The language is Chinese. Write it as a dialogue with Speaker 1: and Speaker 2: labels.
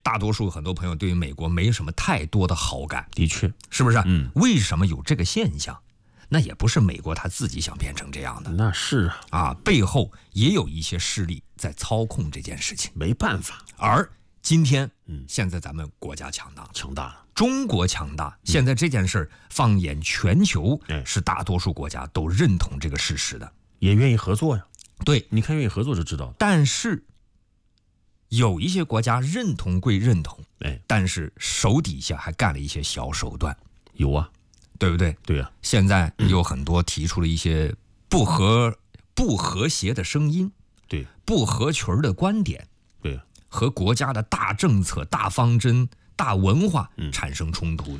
Speaker 1: 大多数很多朋友对于美国没什么太多的好感，
Speaker 2: 的确，
Speaker 1: 是不是？为什么有这个现象？那也不是美国他自己想变成这样的，
Speaker 2: 那是
Speaker 1: 啊，背后也有一些势力在操控这件事情，
Speaker 2: 没办法。
Speaker 1: 而今天，现在咱们国家强大
Speaker 2: 了，
Speaker 1: 中国强大，现在这件事放眼全球，是大多数国家都认同这个事实的，
Speaker 2: 也愿意合作呀。
Speaker 1: 对，
Speaker 2: 你看愿意合作就知道了。
Speaker 1: 但是有一些国家认同归认同，但是手底下还干了一些小手段。
Speaker 2: 有啊，
Speaker 1: 对不对？
Speaker 2: 对啊，
Speaker 1: 现在有很多提出了一些不和谐的声音，
Speaker 2: 对，
Speaker 1: 不合群的观点，
Speaker 2: 对，
Speaker 1: 和国家的大政策、大方针、大文化产生冲突的。